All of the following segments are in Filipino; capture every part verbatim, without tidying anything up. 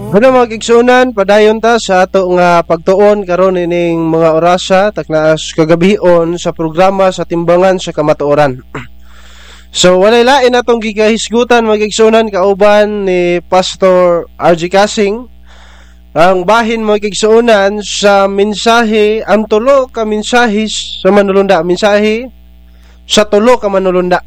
Ano mga kigsunan, padayon ta sa ato nga pagtuon karon ining mga orasa taknaas kagabion sa programa sa timbangan sa kamatuoran. So walay lain atong gigahisgutan mga kigsunan kauban ni Pastor R J Casing ang bahin mga kigsunan sa mensahe, ang tulo ka mensahe sa manulunda, mensahe sa tulo ka manulunda.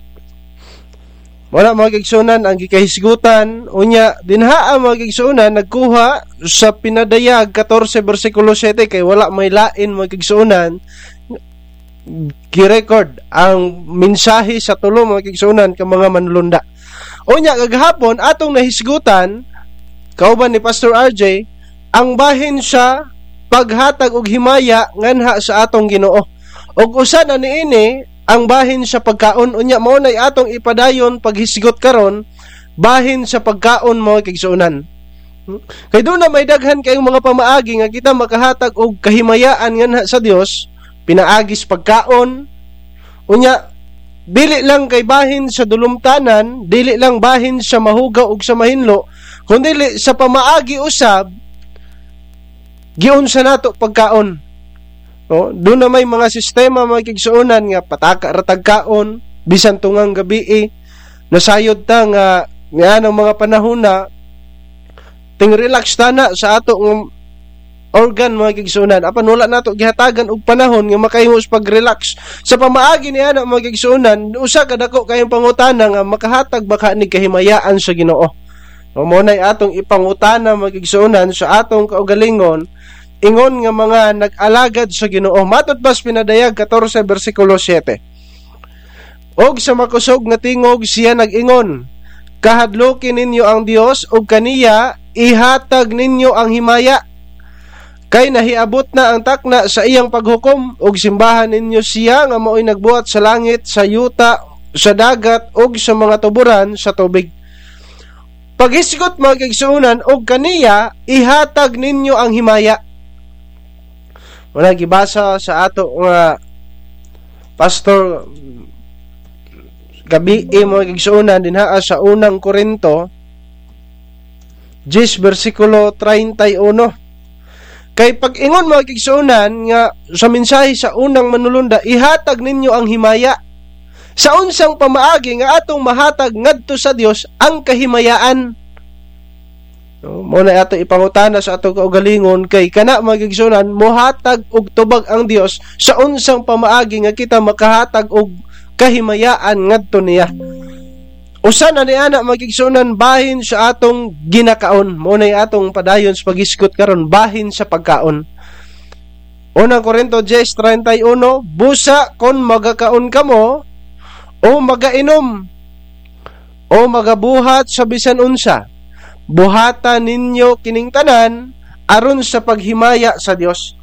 Wala mga kigsunan ang gikahisgutan unya dinhaa mga kigsunan nagkuha sa pinadayag fourteen versikulo seven kay wala may lain mga kigsunan gi-record ang mensahe sa tulo mga kigsunan ka mga manlunda. Unya kagahapon atong nahisgutan kauban ni Pastor R J ang bahin sa paghatag og himaya nganha sa atong Ginoo. Og usa na niini ang bahin sa pagkaon unya mao nay atong ipadayon paghisgot karon bahin sa pagkaon mga kigsunan. Kay do na may daghan kayong mga pamaagi nga kita makahatag og kahimayaan nganha sa Dios, pinaagis pagkaon unya dili lang kay bahin sa dulumtanan, dili lang bahin sa mahugaw ug sa mahinlo, kundi sa pamaagi usab giunsa nato pagkaon. Oh, doon na may mga sistema mga kigsuunan nga pataka ratag kaon bisan tungang gabi eh, nasayod ta nga nga ng mga panahon na ting relax ta na sa ato ng organ mga kigsuunan apan wala nato gihatagan og panahon nga makahimos pag-relax sa pamaagi niya na mga kigsuunan usa ka dako kayong pangutana nga makahatag baka ni kahimayaan sa Ginoo. No, mo nay atong ipangutana mga kigsuunan sa atong kaugalingon ingon nga mga nag-alagad sa Ginoo. Matud bas pinadayag fourteen versikulo seven. Og sa makusog nga tingog siya nag-ingon, kahadlokin ninyo ang Dios ug kaniya ihatag ninyo ang himaya. Kay nahiabot na ang takna sa iyang paghukom ug simbahan ninyo siya nga mao'y nagbuhat sa langit, sa yuta, sa dagat ug sa mga tuburan sa tubig. Paghisgot mga kigsuunan og kaniya ihatag ninyo ang himaya. Wala gibasa sa ato nga pastor gabi e mga kigsuunan dinhaa sa unang Korinto ten versikulo thirty-one. Kay pag-ingon mga kigsuunan nga sa mensahe sa unang manulunda ihatag ninyo ang himaya. Sa unsang pamaagi nga atong mahatag ngadto sa Dios ang kahimayaan. No, mo na ato ipangutana sa ato kaugalingon kay kana mga kigsunan mohatag og tubag ang Dios sa unsang pamaagi nga kita makahatag og kahimayaan ngadto niya. Usa na ni ana mga kigsunan bahin sa atong ginakaon. Mo na atong padayon sa paghisgot karon bahin sa pagkaon. Unang Korinto ten thirty-one, busa kon magakaon kamo o magainom o magabuhat sa bisan unsa, buhatan ninyo kining tanan aron sa paghimaya sa Dios.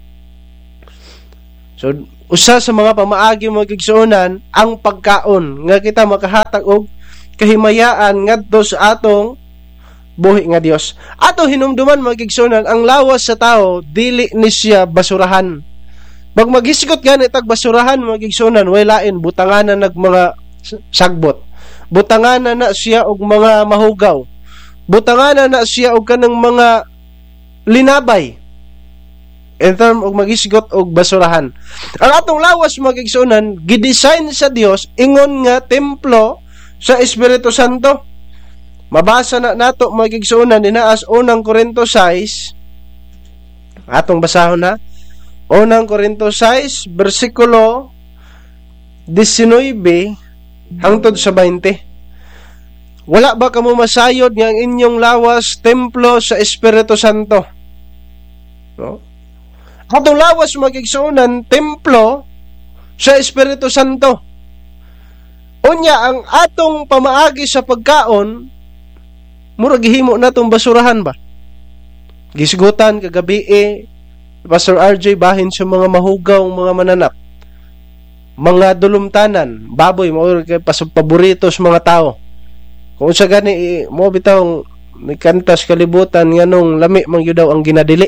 So usa sa mga pamaagi mga kigsuonan ang pagkaon nga kita makahatag og kahimayaan ngadto sa atong buhi nga Dios. Ato hinumduman mga kigsuonan ang lawas sa tao dili ni siya basurahan. Pag maghisgot gani tag basurahan mga kigsuonan way lain butanganan nag mga sagbot. Butanganan na siya og mga mahugaw. Butanganan na siya og kanang mga linabay in term og maghisgot og basurahan. Ang atong lawas mga kigsuonan gidesign sa Dios ingon nga templo sa Espiritu Santo. Mabasa na nato mga kigsuonan dinaas unang Korinto six. Atong basahon na. Unang Korinto six bersikulo nineteen hangtod sa twenty. Wala ba kamo masayod nga ang inyong lawas templo sa Espiritu Santo? No? Atong lawas mga kigsuonan templo sa Espiritu Santo. Unya ang atong pamaagi sa pagkaon mura gihimo natong basurahan ba? Gisgutan kagabi eh Pastor R J bahin sa mga mahugaw mga mananap. Mga dulumtanan, baboy mo kay paborito sa mga tao. Kung sa gani mo bitaw ni kantas kalibutan nganong lami man gyud daw ang ginadili.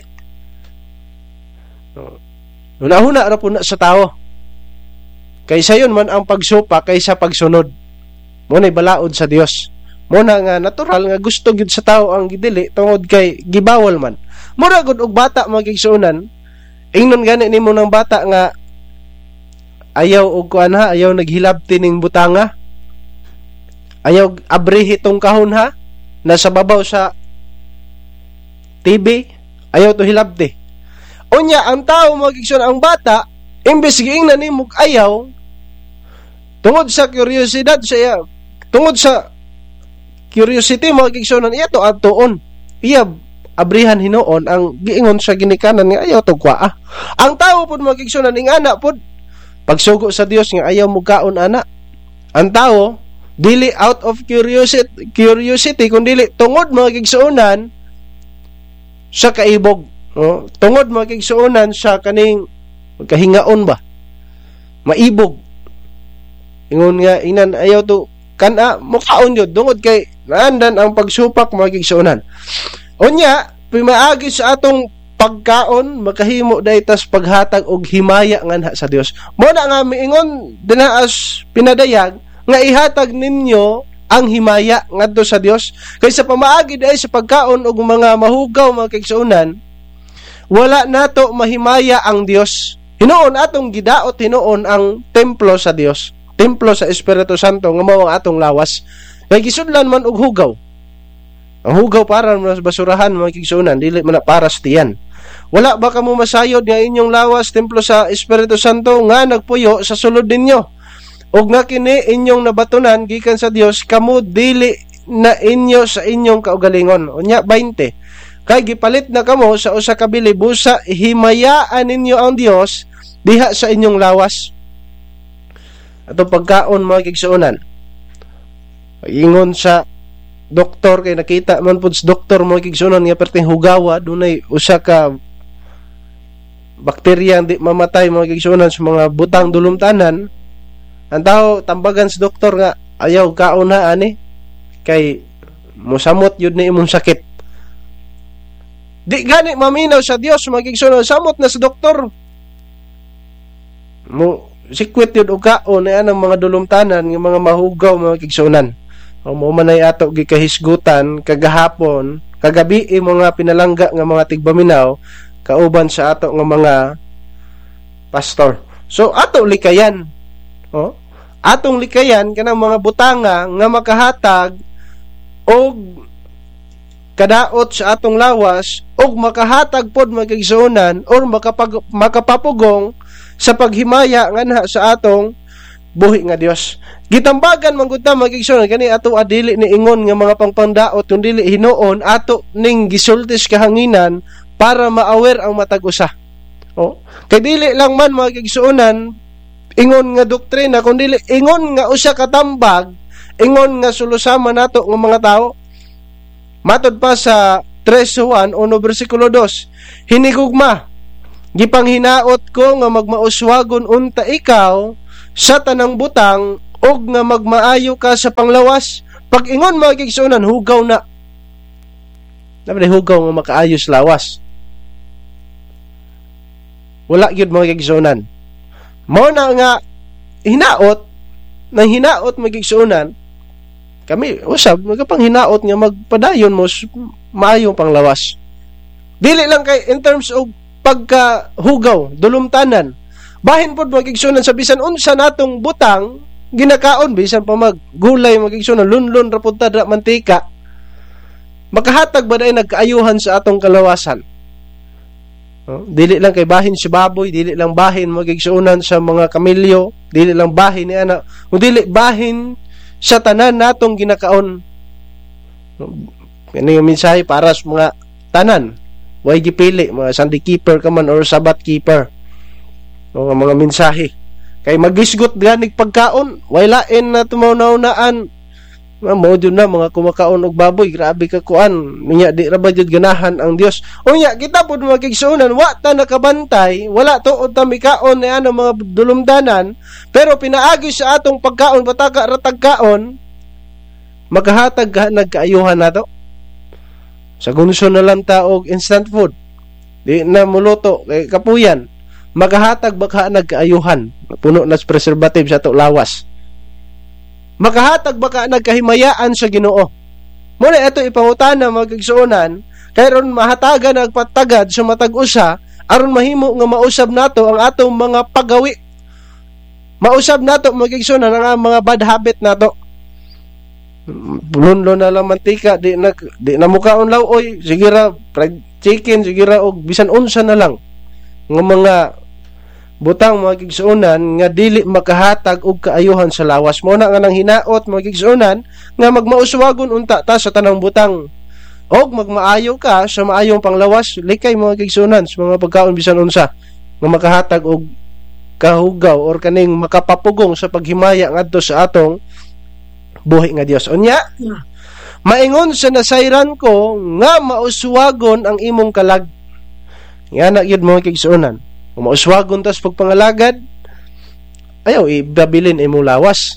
Una-una ra po na sa tao. Kaysa yun man ang pagsupa kaysa pagsunod. Mo nay balaod sa Dios. Mo na nga natural nga gusto gyud sa tao ang gidili tungod kay gibawal man. Mura gud og bata mga igsuonan, ingnon gani nimo ng bata nga ayaw og kuan ha, ayaw naghilabti ning butanga. Ayaw abrihi tong kahon ha, nasa babaw sa T V, ayaw to hilabti. Unya ang tao mga igsuonan, ang bata imbes giingnan nimo ayaw tungod sa curiosity siya, tungod sa curiosity mga igsuonan, iya to atuon. Iya abrihan hinoon ang giingon sa ginikanan nga ayaw to kwaa. Ang tao pud mga igsuonan ing ana pud pagsugo sa Dios nga ayaw mo kaon ana. Ang tao dili out of curiosity, curiosity kundi tungod mga igsuonan sa kaibog, no? Tungod mga igsuonan sa kaning kahingaon ba, maibog. Ingon nga inan ayaw to kana mukaon yun tungod kay naandan ang pagsupak mga igsuonan. Unya, pimaagi sa atong pagkaon, makahimo dahi tas paghatag og himaya nganha sa Dios. Mo na nga miingon dinaas pinadayag nga ihatag ninyo ang himaya ngadto sa Dios. Kay sa pamaagi dahi sa pagkaon og mga mahugaw mga kaigsuonan, wala nato mahimaya ang Dios. Hinuon atong gidaot hinuon ang templo sa Dios, templo sa Espiritu Santo nga mao ang atong lawas. Kay gisudlan man og hugaw. Ang hugaw para sa basurahan mga kigsunan, dili man para sa tiyan. Wala ba kamo masayod nga inyong lawas templo sa Espiritu Santo nga nagpuyo sa sulod ninyo? Og nga kini inyong nabatunan gikan sa Dios, kamo dili na inyo sa inyong kaugalingon. Unya twenty. Kay gipalit na kamo sa usa ka bili busa, himayaan ninyo ang Dios diha sa inyong lawas. Ato pagkaon mga kigsunan. Ingon sa doktor kay nakita man pud sa doktor mo kigsunan nga perting hugawa dunay usa ka bakterya di mamatay mo kigsunan sa mga butang dulumtanan. Ang tao tambagan sa doktor nga ayaw kaon na ani kay mosamot yun ni imong sakit. Di gani maminaw sa Dios mga kigsunan, samot na sa doktor mo sikwit yun og kaon na anang mga dulumtanan nga mga mahugaw mga kigsunan. O mo manay ato gikahisgutan kagahapon, kagabi e mga pinalangga nga mga tigbaminaw kauban sa ato nga mga pastor. So ato likayan. Oh, atong likayan kanang mga butanga nga makahatag og kadaot sa atong lawas og makahatag pod magigsunan or makapag makapapugong sa paghimaya nganha sa atong buhi nga Dios. Gitambagan man gud ta magigsunan kani ato adili ni ingon nga mga pangpandaot kun dili hinuon ato ning gisultis kahanginan para ma-aware ang matag usa. Oh, kay dili lang man magigsunan ingon nga doktrina kun dili ingon nga usa ka tambag, ingon nga sulusama nato nga mga tao. Matod pa sa three one uno bersikulo two, hinigugma gipanghinaot ko nga magmauswagon unta ikaw sa tanang butang og nga magmaayo ka sa panglawas. Pag ingon mga kigsunan, hugaw na. Dapat hugaw nga makaayos lawas. Wala gyud mga kigsunan. Mao na nga hinaot nang hinaot mga kigsunan. Kami usab magapang hinaot nga magpadayon mo maayong panglawas. Dili lang kay in terms of pagka hugaw, dulumtanan. Bahin pod mga kigsunan sa bisan unsa natong butang ginakaon bisan pa maggulay magigsunan lunlon ra pud ta dra mantika, makahatag ba day nagkaayuhan sa atong kalawasan. Oh, dili lang kay bahin si baboy, dili lang bahin magigsunan sa mga kamilyo, dili lang bahin ni ana, dili bahin sa tanan natong ginakaon. Kani yung mensahe para sa mga tanan, way gipili mga Sunday keeper ka man or Sabbath keeper. O mga mensahe kay magisgot ganig pagkaon, wala in na tumaw-naunaan mo jud na mga kumakaon og baboy, grabe ka kuan niya di ra ba jud ganahan ang Dios. Unya kita pud magigsunan wa ta nakabantay, wala tuod ta mikaon ni ano mga dulumdanan, pero pinaagi sa atong pagkaon bataka ra tagkaon makahatag nagkaayuhan nato. Sa gunso na lang ta og instant food, di na muluto kay kapuyan, makahatag baka nagkaayuhan, puno na preservative sa to lawas. Makahatag baka nagkahimayaan sa Ginoo. Muna ito ipangutana mga kigsuonan, kay ron mahatagan ang patagad sa matag usa aron mahimo nga mausab nato ang atong mga pagawi. Mausab nato mga kigsuonan ang mga bad habit nato. Bulunlo na lang mantika, di na di na mukaon law oy, sige ra fried chicken, sige ra og bisan unsa na lang nga mga butang mga kigsuonan nga dili makahatag og kaayuhan sa lawas. Mo na nga nang hinaot mga kigsuonan nga magmauswagon unta ta sa tanang butang og magmaayo ka sa maayong panglawas, likay mga kigsuonan sa mga pagkaon bisan unsa nga makahatag og kahugaw or kaning makapapugong sa paghimaya ngadto sa atong buhi nga Dios. Unya, maingon sa nasayran ko nga mauswagon ang imong kalag. Nga na yun mga kigsuonan. Kung mauswagon tas pagpangalagad, ayaw, ibabilin imong lawas.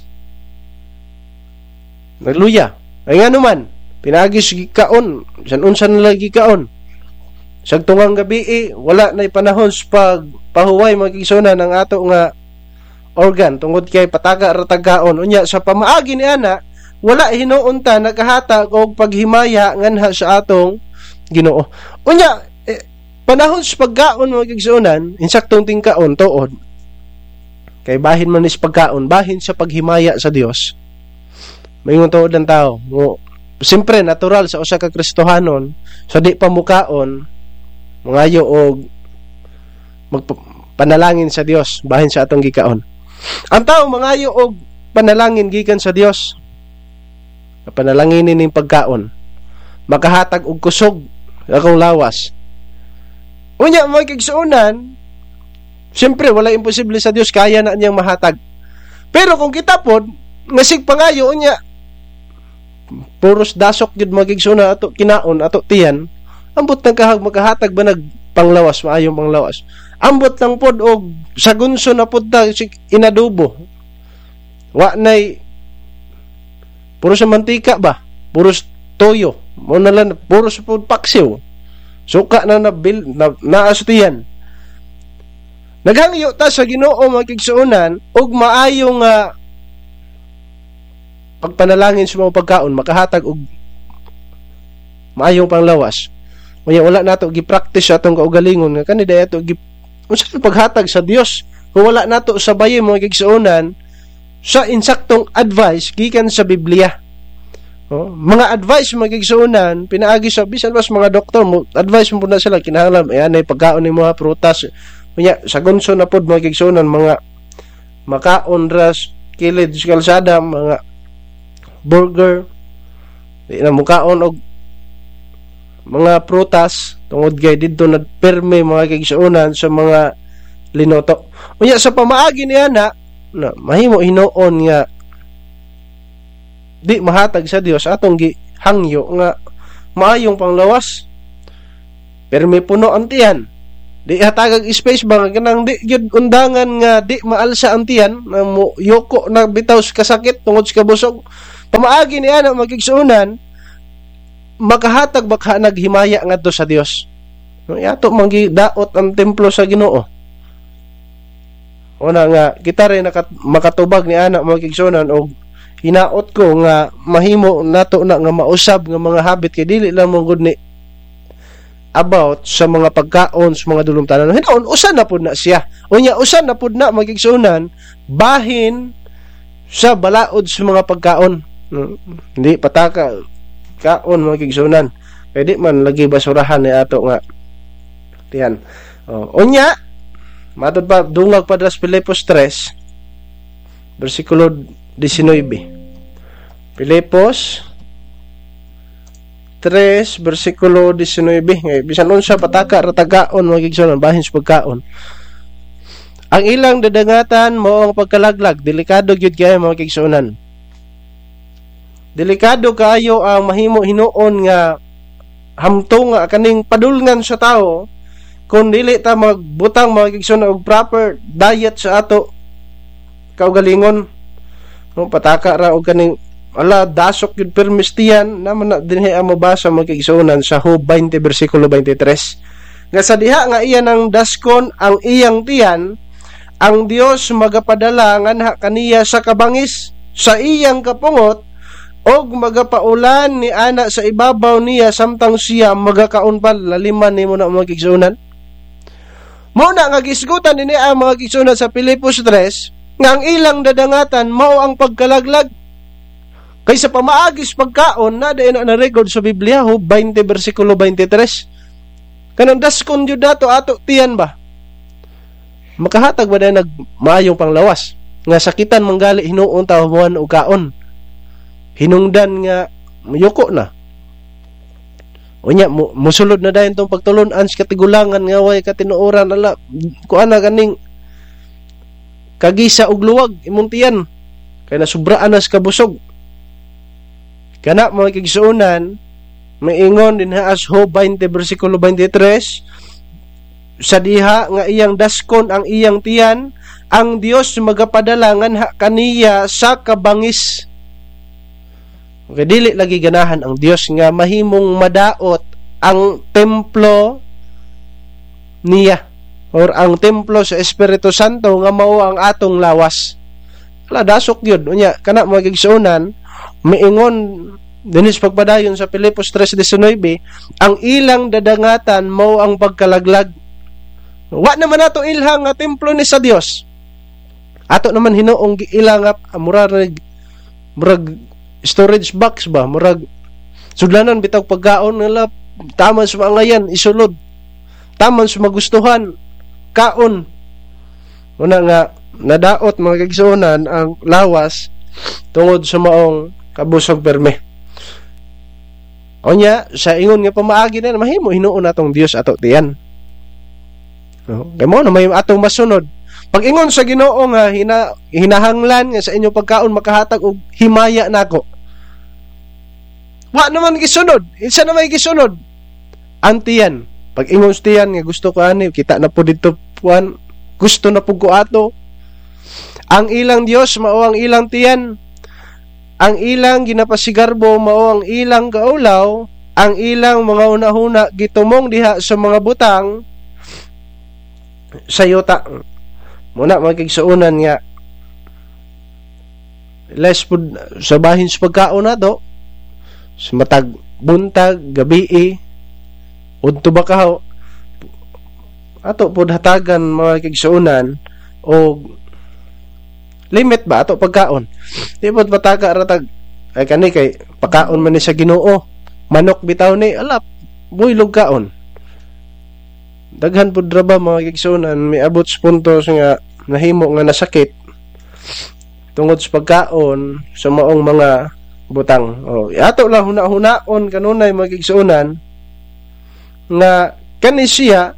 Nagluya. Ay nga naman, pinagis gikaon, san-unsan lagi kaon. Sagtungang gabi, eh, wala na'y panahon sa pagpahuway mga kigsuonan ang ato nga organ tungod kay pataga ratagaon. Unya sa pamaagi ni ana wala hinuunta nagahatag og paghimaya nganha sa atong Ginoo. Unya eh, panahon sa pagkaon mga kigsuonan insaktong tingkaon tuod kay bahin man is pagkaon, bahin sa paghimaya sa Dios. Mayingon tuod ang tao mo siyempre natural sa usa ka Kristohanon sa di pamukaon mangayo og magpanalangin sa Dios bahin sa atong gikaon. Ang tao mangayo og panalangin gikan sa Dios. Panalanginin ning pagkaon. Makahatag og kusog akong lawas. Unya mga kigsuonan, siyempre wala imposible sa Dios, kaya na niyang mahatag. Pero kung kita pod ngasig pangayo unya puros dasok jud mga kigsuonan ato kinaon ato tiyan, ambot nang kahag makahatag ba nag panglawas maayong panglawas. Ambot lang pod og sagunso na pod ta inadubo. Wa nay puro sa mantika ba? Puro toyo. Mo na lang puro sa pod paksiw. Suka na na bil na naasutiyan. Naghangyo ta sa Ginoo mga kigsuonan og maayong uh, pagpanalangin sa mga pagkaon makahatag og maayong panglawas. Kaya wala nato gi-practice sa atong kaugalingon nga kanida ato gi unsa paghatag sa Dios kung wala nato sabaye mga kigsuonan sa insaktong advice gikan sa Biblia. Oh, mga advice mga kigsuonan pinaagi sa bisan mas mga doktor mo advice mo na sila kinahanglan ay anay pagkaon ni mga prutas. Kanya sagunso na pod mga kigsuonan mga makaon ras kilid sa kalsada mga burger di na mukaon og mga prutas tungod kay didto nagperme mga kigsuonan sa mga linoto. Unya sa pamaagi niya na, na mahimo hinuon nga di mahatag sa Dios atong gihangyo nga maayong panglawas. Perme puno ang tiyan. Di hatagag space ba kanang di gyud undangan nga di maalsa ang tiyan na mo yoko na bitaw sa kasakit tungod sa kabusog. Pamaagi niya na magkigsuonan makahatag baka naghimaya ngadto sa Dios. No yato manggi daot ang templo sa Ginoo. Una nga kita rin nakat, makatubag ni ana mga kigsuonan og hinaot ko nga mahimo nato na nga mausab nga mga habit kay dili lang mong gud ni about sa mga pagkaon sa mga dulong tanan. Hinaon usan na pud na siya. Unya usan na pud na mga kigsuonan bahin sa balaod sa mga pagkaon. No? Hindi pataka kaon mga kigsuonan. Pwede man lagi basurahan ni ato nga. Tiyan. Oh, unya matod pa dungag pa das Filipos three bersikulo nineteen. Filipos three bersikulo nineteen. Ngay bisan unsa pataka ratagaon mga kigsuonan bahin sa pagkaon. Ang ilang dadangatan mo ang pagkalaglag, delikado gyud kay mga kigsuonan. Delikado kaayo ang mahimo hinuon nga hamtong nga kaning padulngan sa tao kung dili ta magbutang mga kigsuonan og proper diet sa ato kaugalingon. No pataka ra og kaning ala dasok gyud permistiyan naman na dinhi ang mabasa mga kigsuonan sa Job twenty bersikulo twenty-three nga sa diha nga iyan ang daskon ang iyang tiyan ang Dios magapadala nganha kaniya sa kabangis sa iyang kapungot og magapaulan ni ana sa ibabaw niya samtang siya magakaon pa laliman nimo na mga igsuonan. Muna nga gisgutan ini ang mga igsuonan sa Filipos three nga ang ilang dadangatan mao ang pagkalaglag. Kaysa pamaagis pagkaon na dayon na record sa Biblia ho twenty bersikulo twenty-three. Kanang daskon jud dato ato tiyan ba? Makahatag ba na nagmaayong panglawas nga sakitan manggali hinuon tawahan og kaon. Hinungdan nga muyuko na. Unya mo, musulod na dayon tong pagtulon-an sa katigulangan nga way katinuoran ala kuana kaning kagisa og luwag imong tiyan kay nasubraan na sa kabusog. Kana mga kigsuonan maingon din haas ho twenty bersikulo twenty-three sa diha nga iyang daskon ang iyang tiyan ang Dios magapadalangan ha kaniya sa kabangis. Okay, dili lagi ganahan ang Dios nga mahimong madaot ang templo niya or ang templo sa Espiritu Santo nga mao ang atong lawas. Ala dasok gyud unya kana mga kigsuonan miingon dinis pagpadayon sa Filipos three nineteen ang ilang dadangatan mao ang pagkalaglag. Wa naman ato ilhang nga templo ni sa Dios. Ato naman hinuong ilang murag murag storage box ba murag sudlanan bitag pagkaon nila taman sa mga yan isulod taman sa magustuhan kaon una nga nadaot mga kigsuonan ang lawas tungod sa maong kabusog perme. Onya sa ingon nga pamaagi na mahimo hinuon atong Dios ato tiyan. No? Kay mo na may atong masunod. Pag ingon sa Ginoo nga hina, hinahanglan nga sa inyo pagkaon makahatag og himaya nako. Wa naman gisunod. Isa na may gisunod. Antiyan. Pag ingon tiyan nga gusto ko ani kita na po dito puan gusto na pud ko ato. Ang ilang Dios mao ang ilang tiyan. Ang ilang ginapasigarbo mao ang ilang kaulaw. Ang ilang mga una-huna gitumong diha sa mga butang sa yuta. Muna magigsuunan nga less pud sa bahin sa pagkaon nato sa matag buntag gabi udto ba kaho ato pud hatagan mga kigsuunan o limit ba ato pagkaon di pud pataga ratag ay kani kay pagkaon man ni sa Ginoo manok bitaw ni alap buylog kaon daghan pud ra ba mga kigsuunan may abot sa puntos nga nahimo nga nasakit tungod sa pagkaon sa maong mga butang. Oh, ato lang huna-hunaon kanunay mga kigsuonan nga kani siya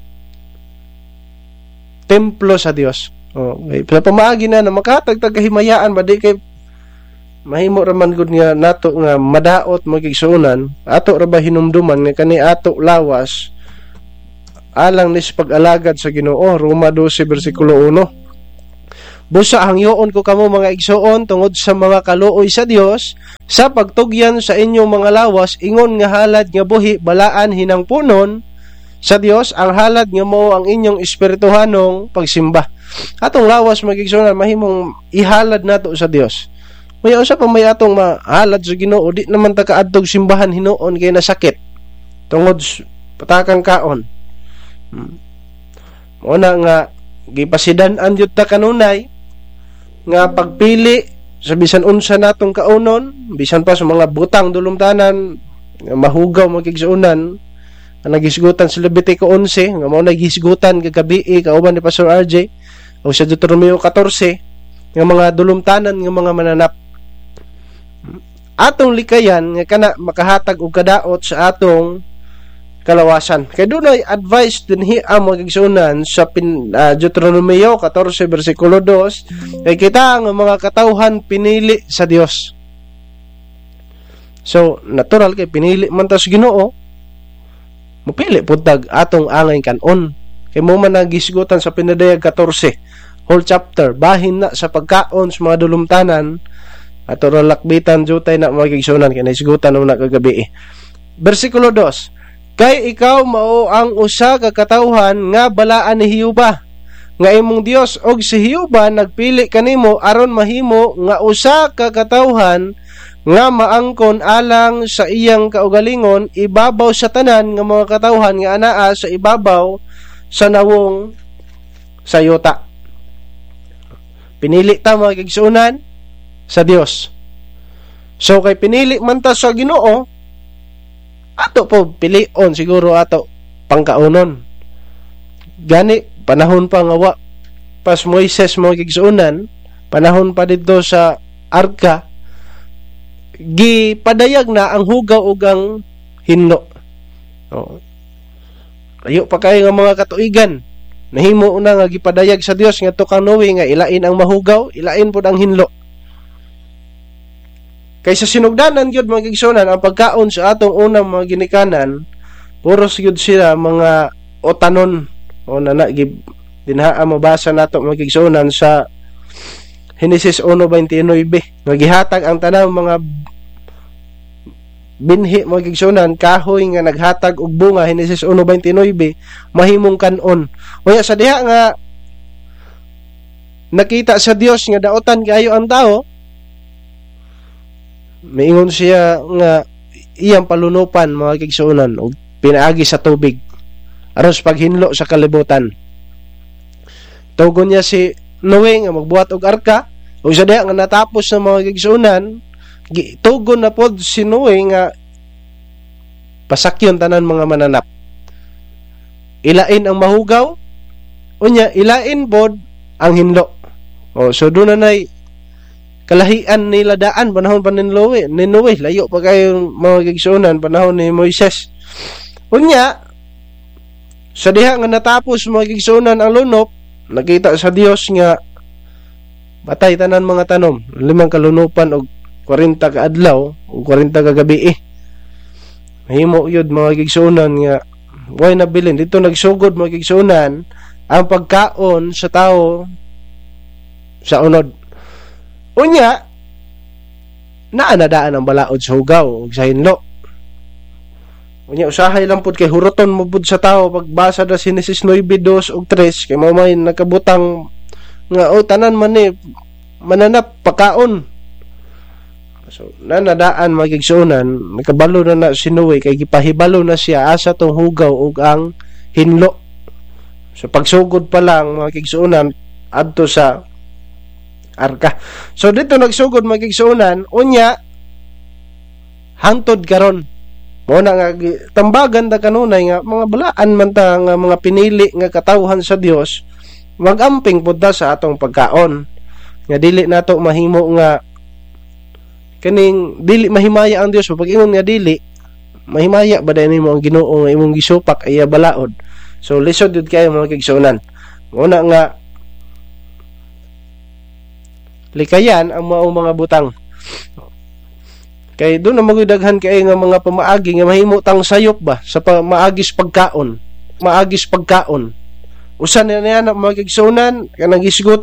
templo sa Dios. Oh, okay. Sa pamaagi na na makatagtag kahimayaan ba di kay mahimo ra man gud nga nato nga madaot mga kigsuonan ato ra ba hinumduman nga kani ato lawas alang nis pag-alagad sa Ginoo. Roma twelve bersikulo one. Busa hangyoon ko kamo mga igsuon tungod sa mga kaluoy sa Dios sa pagtugyan sa inyong mga lawas ingon nga halad nga buhi balaan hinangpunon sa Dios ang halad nga mao ang inyong espirituhanong pagsimba. Atong lawas mga igsuon mahimong ihalad nato sa Dios. May usa pa may atong mahalad sa Ginoo di naman ta kaadtog simbahan hinuon kay nasakit tungod patakang kaon. Hmm. Una nga gipasidan-an jud ta kanunay nga pagpili sa bisan unsa natong kaunon bisan pa sa mga butang dulumtanan nga mahugaw magigsuunan ang nagisgutan sa Levitico eleven nga mao nagisgutan kagabi kauban ni Pastor R J o sa Deuteronomio fourteen nga mga dulumtanan nga mga mananap atong likayan nga kana makahatag og kadaot sa atong kalawasan. Kay dunay advice din hi ang magigsunan sa pin, uh, Deuteronomio fourteen bersikulo two kay kita ang mga katawhan pinili sa Dios. So natural kay pinili man ta sa Ginoo mupili pud tag atong angay kanon kay mo man nagisgutan sa pinadayag fourteen whole chapter bahin na sa pagkaon sa mga dulumtanan ato ra lakbitan jutay na magigsunan kay naisgutan na kagabi. Bersikulo two kay ikaw mao ang usa ka katawhan nga balaan ni Jehova nga imong Dios og si Jehova nagpili kanimo aron mahimo nga usa ka katawhan nga maangkon alang sa iyang kaugalingon ibabaw sa tanan nga mga katawhan nga anaa sa ibabaw sa nawong sayuta. Pinili ta mga kigsuunan sa Dios. So kay pinili man ta sa Ginoo, ato po pilion siguro ato pangkaunon. Gani panahon pa nga wa pas Moises mga kigsuunan, panahon pa dito sa arka, gipadayag na ang hugaw ug ang hinlo. Oh. Ayo pa kay nga mga katuigan. Nahimo una nga gipadayag sa Dios nga to kang Noe nga ilain ang mahugaw, ilain pud ang hinlo. Kaysa sinugdanan gyud mga kigsuonan ang pagkaon sa atong unang mga ginikanan, puros gyud sila mga otanon o nana gib dinha mabasa nato mga kigsuonan sa Henesis one twenty-nine nga gihatag ang tanang mga binhi mga kigsuonan kahoy nga naghatag og bunga. Henesis one twenty-nine mahimong kanon. Unya sa diha nga nakita sa Dios nga daotan kaayo ang tao, miingon siya nga iyang palunupan mga kigsuonan og pinaagi sa tubig aron sa paghinlo sa kalibutan. Tugon niya si Noe nga magbuhat og arka, ug sa diha nga natapos sa mga kigsuonan, tugon na pod si Noe nga pasakyon tanan mga mananap. Ilain ang mahugaw, unya ilain pod ang hinlo. O so do na nay kalahian nila daan panahon pa ni Noe, ni Noe layo pa kayo mga kigsuonan panahon ni Moises. Unya sa diha nga natapos mga kigsuonan ang lunop, nakita sa Dios nga batay tanan mga tanom, limang kalunupan og forty ka adlaw o forty ka gabi eh. Mahimo yun mga kigsuonan nga way nabilin dito nagsugod mga kigsuonan ang pagkaon sa tao sa unod. Unya naanadaan ang balaod sa hugaw ug sa hinlo. Unya usahay lang pud kay huroton mo pud sa tao pagbasa da Henesis nine two ug three kay mao may nakabutang nga o tanan man ni mananap pagkaon. So, nanadaan magigsuunan, nakabalo na na si Noe, kay gipahibalo na siya asa tong hugaw ug ang hinlo. So, pagsugod pa lang magigsuunan, adto sa arka. So, dito nagsugod magigsuunan, unya, hangtod karon. Muna nga, tambagan ta kanunay nga, mga balaan man ta nga mga pinili nga katawhan sa Dios, magamping pud ta sa atong pagkaon. Nga dili nato mahimo nga kaning dili mahimaya ang Dios pag ingon nga dili mahimaya ba dai nimo ang Ginoo nga imong gisupak ay balaod. So lisod jud kay mga kigsuonan. Una nga likayan ang mga mga butang. Kay doon na magudaghan kay nga mga pamaagi nga mahimo tang sayop ba sa maagis pagkaon, maagis pagkaon. Usan na niya na mga kigsuonan kanang gisgot